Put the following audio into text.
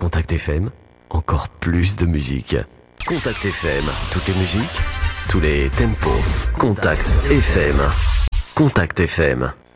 Contact FM, encore plus de musique. Contact FM, toutes les musiques, tous les tempos. Contact FM. Contact FM.